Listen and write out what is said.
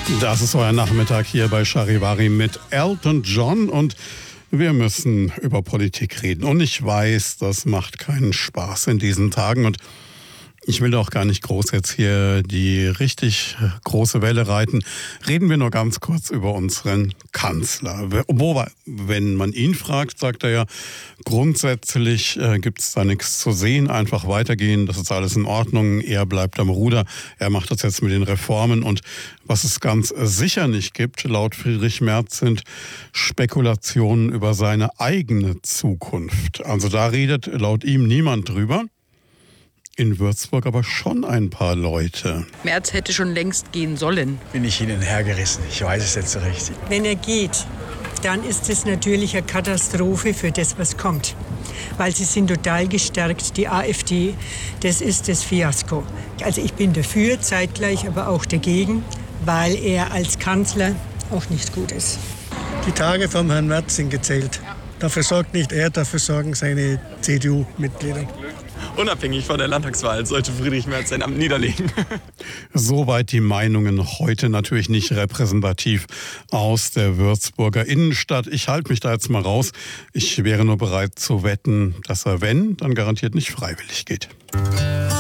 Das ist euer Nachmittag hier bei Charivari mit Elton John und wir müssen über Politik reden. Und ich weiß, das macht keinen Spaß in diesen Tagen und ich will doch gar nicht groß jetzt hier die richtig große Welle reiten. Reden wir nur ganz kurz über unseren Kanzler. Wobei, wenn man ihn fragt, sagt er ja, grundsätzlich gibt es da nichts zu sehen, einfach weitergehen, das ist alles in Ordnung, er bleibt am Ruder, er macht das jetzt mit den Reformen und was es ganz sicher nicht gibt, laut Friedrich Merz, sind Spekulationen über seine eigene Zukunft. Also da redet laut ihm niemand drüber. In Würzburg aber schon ein paar Leute. Merz hätte schon längst gehen sollen. Bin ich hin und her gerissen. Ich weiß es nicht so richtig. Wenn er geht, dann ist es natürlich eine Katastrophe für das, was kommt. Weil sie sind total gestärkt, die AfD. Das ist das Fiasko. Also ich bin dafür, zeitgleich aber auch dagegen, weil er als Kanzler auch nicht gut ist. Die Tage vom Herrn Merz sind gezählt. Dafür sorgt nicht er, dafür sorgen seine CDU-Mitglieder. Unabhängig von der Landtagswahl sollte Friedrich Merz sein Amt niederlegen. Soweit die Meinungen heute, natürlich nicht repräsentativ aus der Würzburger Innenstadt. Ich halte mich da jetzt mal raus. Ich wäre nur bereit zu wetten, dass er, wenn, dann garantiert nicht freiwillig geht.